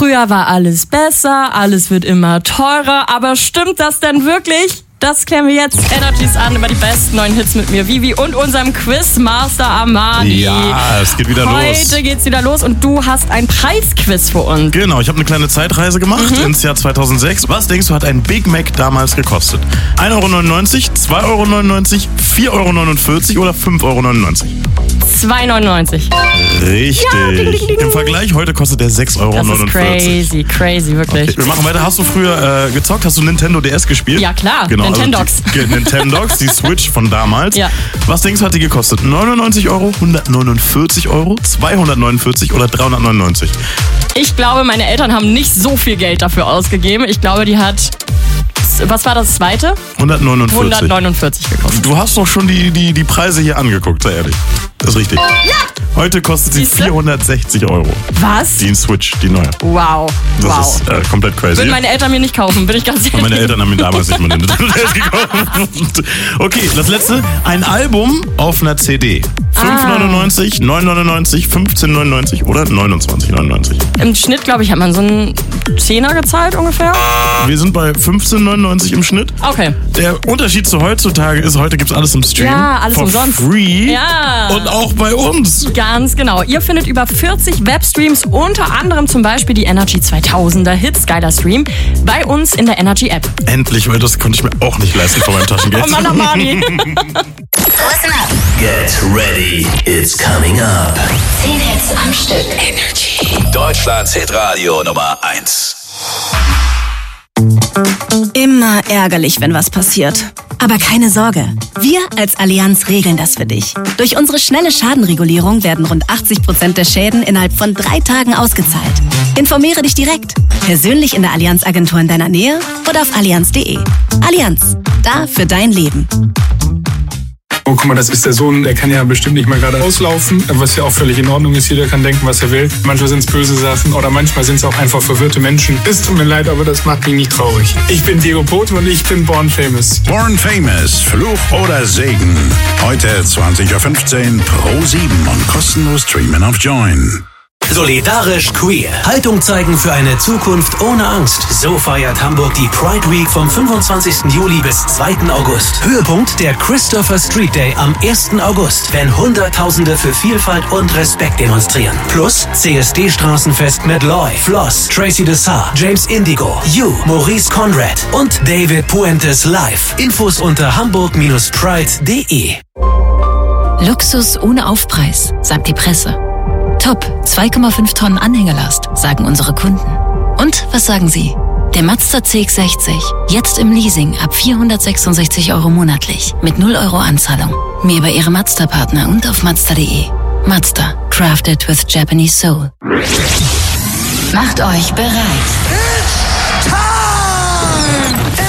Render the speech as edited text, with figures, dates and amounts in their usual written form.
früher war alles besser, alles wird immer teurer, aber stimmt das denn wirklich? Das klären wir jetzt. Energies an über die besten neuen Hits mit mir, Vivi, und unserem Quizmaster Amadi. Ja, es geht wieder los. Heute geht's wieder los und du hast ein Preisquiz für uns. Genau, ich habe eine kleine Zeitreise gemacht ins Jahr 2006. Was denkst du, hat ein Big Mac damals gekostet? 1,99 €, 2,99 €, 4,49 € oder 5,99 €? 2,99. Richtig. Ja, ding, ding, ding. Im Vergleich, heute kostet der 6,49 €. Das ist crazy, wirklich. Okay, wir machen weiter. Hast du früher gezockt? Hast du Nintendo DS gespielt? Ja, klar. Genau, Nintendogs. Also Nintendogs, die Switch von damals. Ja. Was denkst du, hat die gekostet? 99 €, 149 €, 249 oder 399? Ich glaube, meine Eltern haben nicht so viel Geld dafür ausgegeben. Ich glaube, die hat... Was war das zweite? 149. 149 gekostet. Du hast doch schon die Preise hier angeguckt, sei ehrlich. Das ist richtig. Ja! Heute kostet sie Siehste? 460 €. Was? Die Switch, die neue. Wow. Das ist komplett crazy. Würden meine Eltern mir nicht kaufen, bin ich ganz ehrlich. Meine Eltern haben mir damals nicht mal Nintendo DS gekauft. Okay, das letzte. Ein Album auf einer CD. 5,99, 9,99, 15,99 oder 29,99. Im Schnitt, glaube ich, hat man so einen Zehner gezahlt ungefähr. Wir sind bei 15,99 im Schnitt. Okay. Der Unterschied zu heutzutage ist, heute gibt's alles im Stream. Ja, alles for umsonst. Free. Ja. Und auch bei uns. Ganz genau. Ihr findet über 40 Webstreams, unter anderem zum Beispiel die Energy 2000er Hits, geiler Stream, bei uns in der Energy App. Endlich, weil das konnte ich mir auch nicht leisten von meinem Taschengeld. Oh Mann, Amadi. Listen up. Get ready, it's coming up. 10 Hits am Stück. Energy. Deutschlands Hitradio Nummer 1. Immer ärgerlich, wenn was passiert. Aber keine Sorge, wir als Allianz regeln das für dich. Durch unsere schnelle Schadenregulierung werden rund 80% der Schäden innerhalb von 3 Tagen ausgezahlt. Informiere dich direkt, persönlich in der Allianz-Agentur in deiner Nähe oder auf allianz.de. Allianz, da für dein Leben. Oh, guck mal, das ist der Sohn, der kann ja bestimmt nicht mal gerade auslaufen, was ja auch völlig in Ordnung ist. Jeder kann denken, was er will. Manchmal sind es böse Sachen oder manchmal sind es auch einfach verwirrte Menschen. Es tut mir leid, aber das macht mich nicht traurig. Ich bin Diego Poth und ich bin Born Famous. Born Famous, Fluch oder Segen. Heute 20:15 Uhr Pro7 und kostenlos streamen auf Join. Solidarisch queer. Haltung zeigen für eine Zukunft ohne Angst. So feiert Hamburg die Pride Week vom 25. Juli bis 2. August. Höhepunkt der Christopher Street Day am 1. August, wenn Hunderttausende für Vielfalt und Respekt demonstrieren. Plus CSD-Straßenfest mit Loy, Floss, Tracy Dessar, James Indigo, You, Maurice Conrad und David Puentes live. Infos unter hamburg-pride.de. Luxus ohne Aufpreis, sagt die Presse. Top, 2,5 Tonnen Anhängelast, sagen unsere Kunden. Und was sagen Sie? Der Mazda CX-60, jetzt im Leasing ab 466 € monatlich, mit 0 € Anzahlung. Mehr über Ihre Mazda-Partner und auf Mazda.de. Mazda, crafted with Japanese soul. Macht euch bereit.